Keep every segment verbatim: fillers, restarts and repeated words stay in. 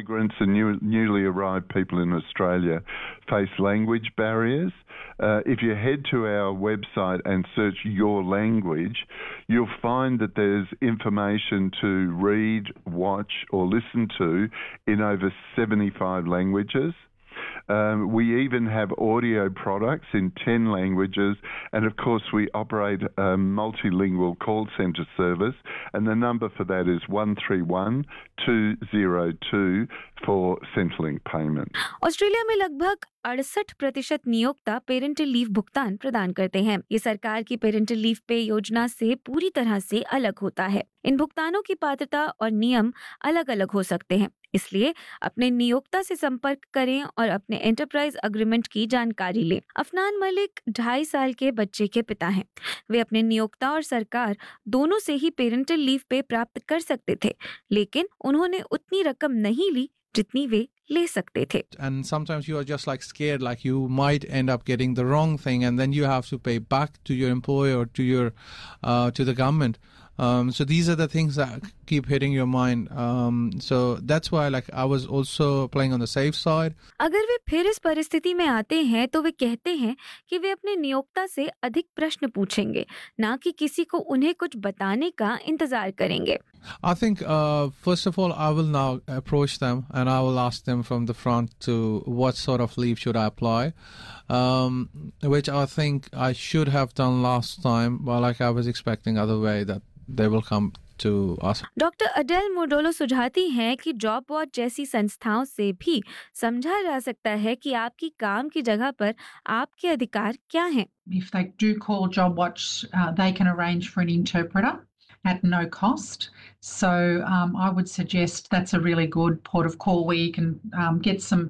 migrants and new, newly arrived people in Australia face language barriers. Uh, if you head to our website and search your language, you'll find that there's information to read, watch or listen to in over seventy-five languages. Um, we even have audio products in ten languages, and of course we operate a multilingual call centre service, and the number for that is one three one two zero two for Centrelink payment. Australia में लगभग अड़सठ प्रतिशत नियोक्ता parental leave भुगतान प्रदान करते हैं। ये सरकार की पेरेंटल लीव पे योजना से पूरी तरह से अलग होता है। इन भुगतानों की पात्रता और नियम अलग अलग हो सकते हैं, इसलिए अपने नियोक्ता से संपर्क करें और अपने एंटरप्राइज एग्रीमेंट की जानकारी लें। अफनान मलिक ढाई साल के बच्चे के पिता हैं। वे अपने नियोक्ता और सरकार दोनों से ही पेरेंटल लीव पे प्राप्त कर सकते थे, लेकिन उन्होंने उतनी रकम नहीं ली जितनी वे ले सकते थे। And sometimes you are just like scared, like you might end up getting the wrong thing, and then you have to pay back to your employer or to your uh, to the government. Um, so these are the things that keep hitting your mind. Um, so that's why, like, I was also playing on the safe side. अगर वे फिर इस परिस्थिति में आते हैं तो वे कहते हैं कि वे अपने नियोक्ता से अधिक प्रश्न पूछेंगे, ना कि किसी को उन्हें कुछ बताने का इंतजार करेंगे। I think uh, first of all, I will now approach them and I will ask them from the front to what sort of leave should I apply, um, which I think I should have done last time, but like I was expecting other way that they will come to us. Doctor अडेल मोडोलो सुझाती हैं कि job watch जैसी संस्थाओं से भी समझा जा सकता है कि आपकी काम की जगह पर आपके अधिकार क्या हैं। If they do call Job Watch, uh, they can arrange for an interpreter at no cost. So um, I would suggest that's a really good port of call where you can um, get some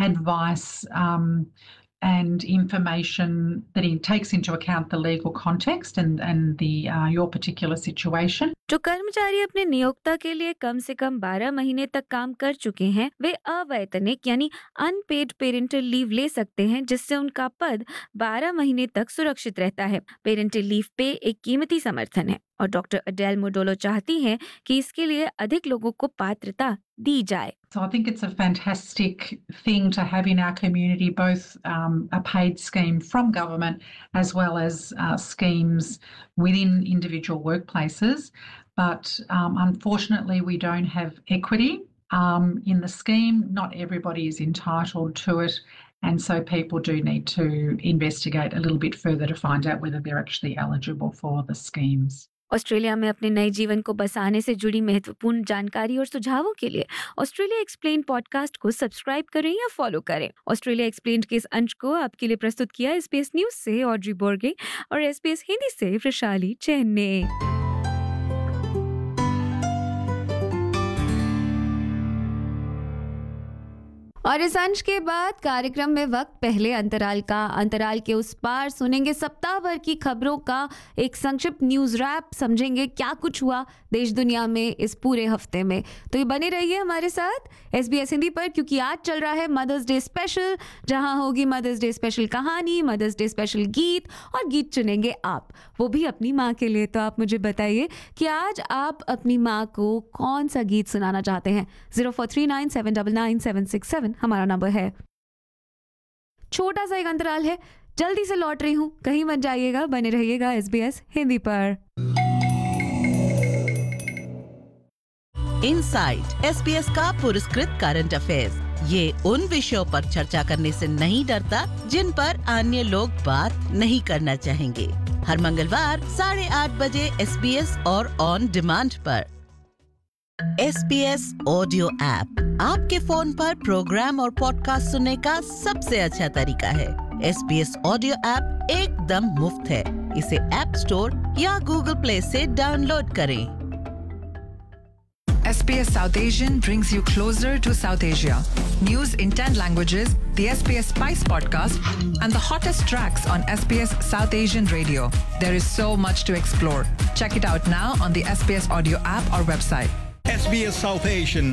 advice um, and information that it takes into account the legal context and, and the uh, your particular situation. जो कर्मचारी अपने नियोक्ता के लिए कम से कम बारह महीने तक काम कर चुके हैं, वे अवैतनिक यानी अनपेड पेरेंटल लीव ले सकते हैं, जिससे उनका पद बारह महीने तक सुरक्षित रहता है। पेरेंटल लीव पे एक कीमती समर्थन है और डॉक्टर अडेल मोडोलो चाहती हैं कि इसके लिए अधिक लोगों को पात्रता दी जाए। So I think it's a fantastic thing to have in our community, both um, a paid scheme from government as well as uh, schemes within individual workplaces. But um, unfortunately, we don't have equity um, in the scheme. Not everybody is entitled to it. And so people do need to investigate a little bit further to find out whether they're actually eligible for the schemes. Australia में अपने नए जीवन को बसाने से जुड़ी महत्वपूर्ण जानकारी और सुझावों के लिए ऑस्ट्रेलिया एक्सप्लेन पॉडकास्ट को सब्सक्राइब करें या फॉलो करें। ऑस्ट्रेलिया एक्सप्लेन के इस अंश को आपके लिए प्रस्तुत किया एसबीएस न्यूज से ऑड्री बोर्गे और एसबीएस हिंदी से वैशाली चैन ने। और इस अंश के बाद कार्यक्रम में वक्त पहले अंतराल का। अंतराल के उस पार सुनेंगे सप्ताह भर की खबरों का एक संक्षिप्त न्यूज रैप, समझेंगे क्या कुछ हुआ देश दुनिया में इस पूरे हफ्ते में। तो ये बने रहिए हमारे साथ एसबीएस हिंदी पर, क्योंकि आज चल रहा है मदर्स डे स्पेशल, जहां होगी मदर्स डे स्पेशल कहानी, मदर्स डे स्पेशल गीत और गीत चुनेंगे आप, वो भी अपनी माँ के लिए। तो आप मुझे बताइए कि आज आप अपनी माँ को कौन सा गीत सुनाना चाहते हैं। Zero four three nine seven double nine seven six seven हमारा नंबर है। छोटा सा एक अंतराल है, जल्दी से लौट रही हूँ, कहीं मत जाइएगा, बने रहिएगा एसबीएस हिंदी पर। इनसाइट एसबीएस का पुरस्कृत करंट अफेयर्स, ये उन विषयों पर चर्चा करने से नहीं डरता जिन पर अन्य लोग बात नहीं करना चाहेंगे। हर मंगलवार साढ़े आठ बजे एसबीएस और ऑन डिमांड पर। एसबीएस ऑडियो ऐप आपके फोन पर प्रोग्राम और पॉडकास्ट सुनने का सबसे अच्छा तरीका है। एसबीएस ऑडियो ऐप एकदम मुफ्त है, इसे ऐप स्टोर या गूगल प्ले से डाउनलोड करें। S B S South Asian brings you closer to South Asia. News in ten languages, the S B S Spice podcast, and the hottest tracks on S B S South Asian radio. There is so much to explore. Check it out now on the S B S audio app or website. S B S South Asian